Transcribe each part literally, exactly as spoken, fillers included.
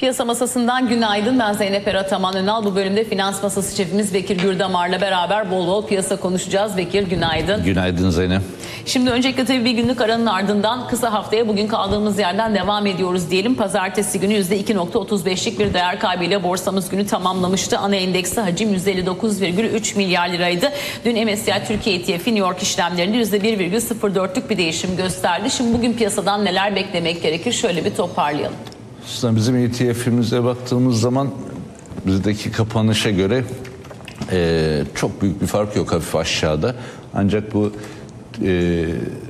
Piyasa masasından günaydın. Ben Zeynep Era Taman Önal. Bu bölümde finans masası şefimiz Bekir Gürdamar'la beraber bol bol piyasa konuşacağız. Bekir günaydın. Günaydın Zeynep. Şimdi öncelikle tabii bir günlük aranın ardından kısa haftaya bugün kaldığımız yerden devam ediyoruz diyelim. Pazartesi günü yüzde iki virgül otuz beşlik bir değer kaybıyla borsamız günü tamamlamıştı. Ana endeksi hacim yüz elli dokuz virgül üç milyar liraydı. Dün M S C I Türkiye E T F'i New York işlemlerinde yüzde bir virgül sıfır dörtlük bir değişim gösterdi. Şimdi bugün piyasadan neler beklemek gerekir? Şöyle bir toparlayalım. Aslında bizim E T F'imize baktığımız zaman bizdeki kapanışa göre e, çok büyük bir fark yok, hafif aşağıda. Ancak bu e,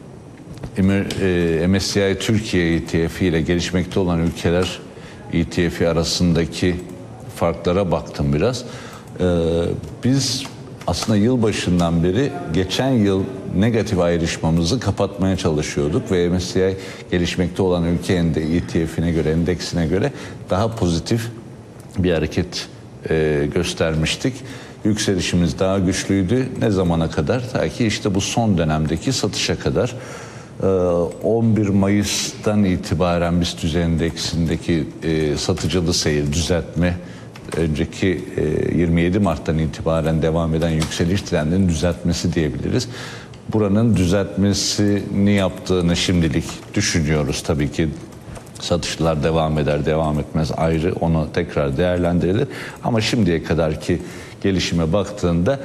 M S C I Türkiye E T F ile gelişmekte olan ülkeler E T F arasındaki farklara baktım biraz. E, biz aslında yılbaşından beri geçen yıl negatif ayrışmamızı kapatmaya çalışıyorduk ve M S C I gelişmekte olan ülke E T F'ine göre, endeksine göre daha pozitif bir hareket e, göstermiştik. Yükselişimiz daha güçlüydü. Ne zamana kadar? Ta ki işte bu son dönemdeki satışa kadar. E, on bir Mayıs'tan itibaren BIST endeksindeki e, satıcılı seyir, düzeltme, önceki yirmi yedi Mart'tan itibaren devam eden yükseliş trendinin düzeltmesi diyebiliriz. Buranın düzeltmesini yaptığını şimdilik düşünüyoruz. Tabii ki satışlar devam eder, devam etmez ayrı, onu tekrar değerlendirilir. Ama şimdiye kadarki gelişime baktığında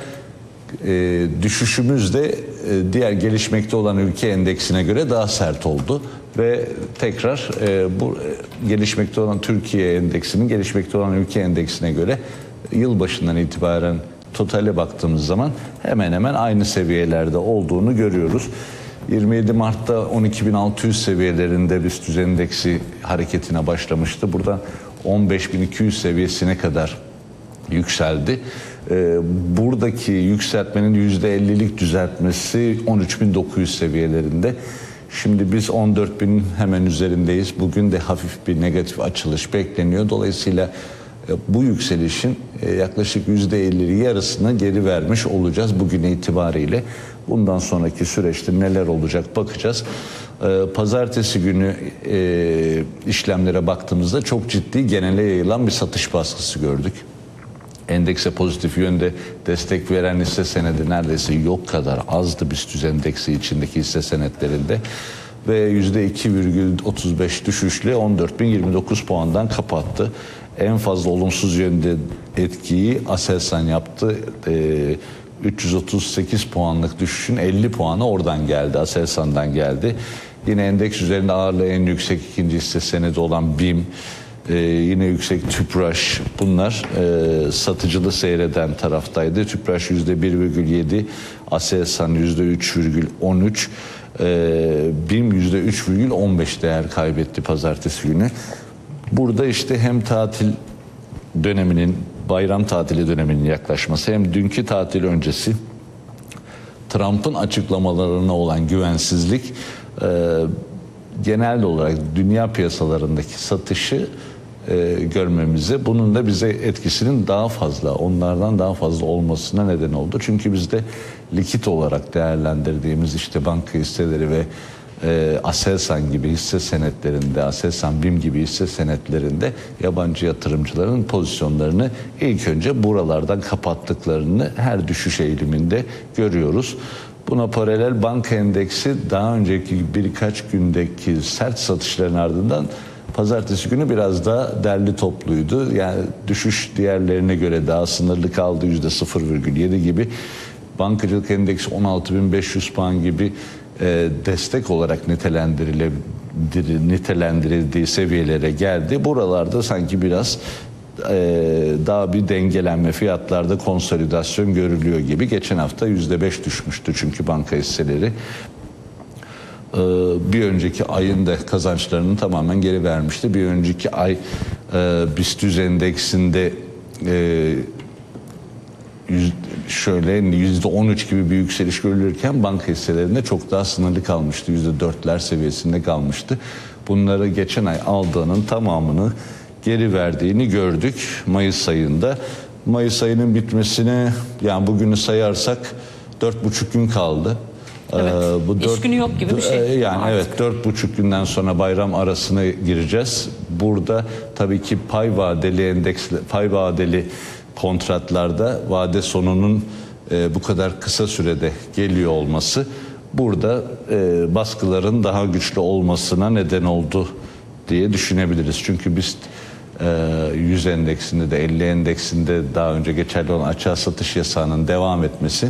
e, düşüşümüz de e, diğer gelişmekte olan ülke endeksine göre daha sert oldu. Ve tekrar e, bu e, gelişmekte olan Türkiye endeksinin gelişmekte olan ülke endeksine göre yılbaşından itibaren totale baktığımız zaman hemen hemen aynı seviyelerde olduğunu görüyoruz. yirmi yedi Mart'ta on iki bin altı yüz seviyelerinde BIST endeksi hareketine başlamıştı. Burada on beş bin iki yüz seviyesine kadar yükseldi. E, buradaki yükseltmenin yüzde ellilik düzeltmesi on üç bin dokuz yüz seviyelerinde. Şimdi biz on dört bin hemen üzerindeyiz. Bugün de hafif bir negatif açılış bekleniyor. Dolayısıyla bu yükselişin yaklaşık yüzde elli yarısını geri vermiş olacağız bugün itibariyle. Bundan sonraki süreçte neler olacak bakacağız. Pazartesi günü işlemlere baktığımızda çok ciddi genele yayılan bir satış baskısı gördük. Endekse pozitif yönde destek veren hisse senedi neredeyse yok kadar azdı BIST endeksi içindeki hisse senetlerinde ve yüzde iki virgül otuz beş düşüşle on dört bin yirmi dokuz puandan kapattı. En fazla olumsuz yönde etkiyi Aselsan yaptı. Ee, üç yüz otuz sekiz puanlık düşüşün elli puanı oradan geldi, Aselsan'dan geldi. Yine endeks üzerinde ağırlığı en yüksek ikinci hisse senedi olan BİM, Ee, yine yüksek Tüpraş, bunlar e, satıcılı seyreden taraftaydı. Tüpraş yüzde bir virgül yedi, Aselsan yüzde üç virgül on üç, e, BİM yüzde üç virgül on beş değer kaybetti pazartesi günü. Burada işte hem tatil döneminin, bayram tatili döneminin yaklaşması, hem dünkü tatil öncesi Trump'ın açıklamalarına olan güvensizlik e, genel olarak dünya piyasalarındaki satışı e, görmemize, bunun da bize etkisinin daha fazla, onlardan daha fazla olmasına neden oldu. Çünkü bizde likit olarak değerlendirdiğimiz işte banka hisseleri ve e, Aselsan gibi hisse senetlerinde, Aselsan BİM gibi hisse senetlerinde yabancı yatırımcıların pozisyonlarını ilk önce buralardan kapattıklarını her düşüş eğiliminde görüyoruz. Buna paralel banka endeksi daha önceki birkaç gündeki sert satışların ardından pazartesi günü biraz daha derli topluydu. Yani düşüş diğerlerine göre daha sınırlı kaldı, yüzde sıfır virgül yedi gibi. Bankacılık endeksi on altı bin beş yüz puan gibi e, destek olarak nitelendirildiği, nitelendirildiği seviyelere geldi. Buralarda sanki biraz Ee, daha bir dengelenme, fiyatlarda konsolidasyon görülüyor gibi. Geçen hafta yüzde beş düşmüştü çünkü banka hisseleri. Ee, bir önceki ayın da kazançlarını tamamen geri vermişti. Bir önceki ay e, BIST endeksinde e, yüz, şöyle yüzde on üç gibi bir yükseliş görülürken banka hisselerinde çok daha sınırlı kalmıştı. yüzde dörtler seviyesinde kalmıştı. Bunları geçen ay aldığının tamamını geri verdiğini gördük Mayıs ayında. Mayıs ayının bitmesine, yani bugünü sayarsak dört buçuk gün kaldı. Evet, ee, bu iş dört, günü yok gibi bir şey. Yani artık. evet, dört buçuk günden sonra bayram arasına gireceğiz. burada tabii ki pay vadeli endeks, pay vadeli kontratlarda vade sonunun e, bu kadar kısa sürede geliyor olması burada e, baskıların daha güçlü olmasına neden oldu diye düşünebiliriz. Çünkü biz yüz endeksinde de elli endeksinde daha önce geçerli olan açığa satış yasağının devam etmesi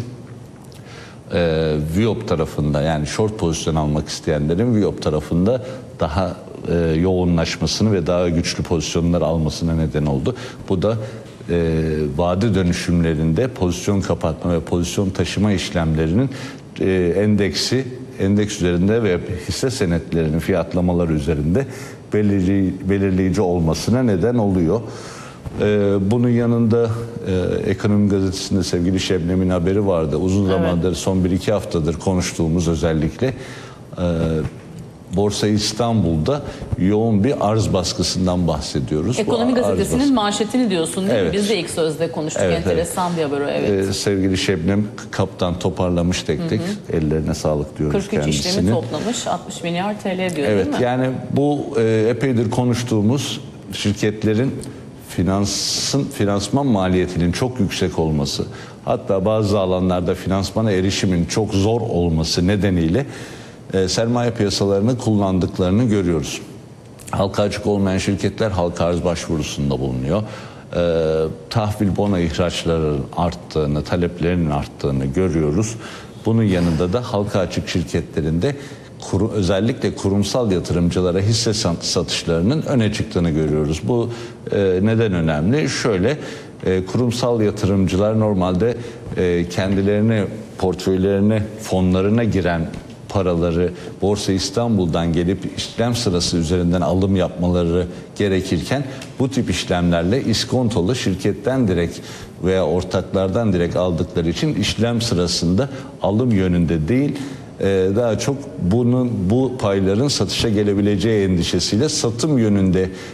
e, Viyop tarafında, yani short pozisyon almak isteyenlerin Viyop tarafında daha e, yoğunlaşmasını ve daha güçlü pozisyonlar almasına neden oldu. Bu da e, vade dönüşümlerinde pozisyon kapatma ve pozisyon taşıma işlemlerinin e, endeksi endeks üzerinde ve hisse senetlerinin fiyatlamaları üzerinde belirleyici olmasına neden oluyor. Ee, bunun yanında e, Ekonomi Gazetesi'nde sevgili Şebnem'in haberi vardı. Uzun evet. zamandır, son bir iki haftadır konuştuğumuz özellikle e, Borsa İstanbul'da yoğun bir arz baskısından bahsediyoruz. Ekonomi Bu Gazetesi'nin manşetini diyorsun değil evet. mi? Biz de ilk sözde konuştuk. Evet, Enteresan evet. bir haber o. Evet. Ee, sevgili Şebnem kaptan toparlamış tek tek. Hı hı. Ellerine sağlık diyoruz kırk üç kendisine. işlemi toplamış altmış milyar T L diyor evet, değil mi? Yani bu e, epeydir konuştuğumuz şirketlerin finansın finansman maliyetinin çok yüksek olması, hatta bazı alanlarda finansmana erişimin çok zor olması nedeniyle e, sermaye piyasalarını kullandıklarını görüyoruz. Halka açık olmayan şirketler halka arz başvurusunda bulunuyor. E, tahvil bono ihraçlarının arttığını, taleplerinin arttığını görüyoruz. Bunun yanında da halka açık şirketlerinde Kuru, özellikle kurumsal yatırımcılara hisse satışlarının öne çıktığını görüyoruz. Bu e, neden önemli? Şöyle, e, kurumsal yatırımcılar normalde e, kendilerine, portföylerine, fonlarına giren paraları Borsa İstanbul'dan gelip işlem sırası üzerinden alım yapmaları gerekirken bu tip işlemlerle iskontolu şirketten direkt veya ortaklardan direkt aldıkları için işlem sırasında alım yönünde değil, daha çok bunun bu payların satışa gelebileceği endişesiyle satım yönünde